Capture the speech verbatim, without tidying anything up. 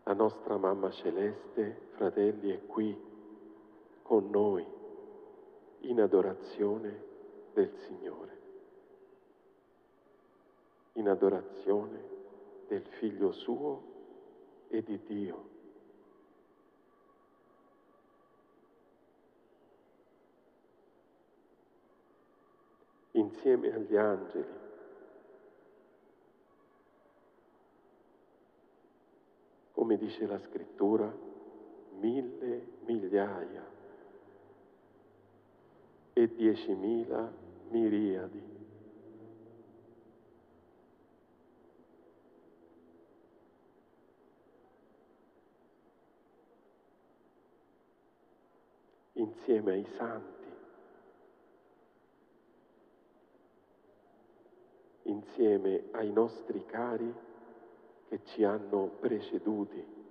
La nostra Mamma Celeste, fratelli, è qui con noi in adorazione del Signore, in adorazione del Figlio suo e di Dio. Insieme agli angeli, come dice la Scrittura, mille migliaia e diecimila miriadi. Insieme ai santi, insieme ai nostri cari che ci hanno preceduti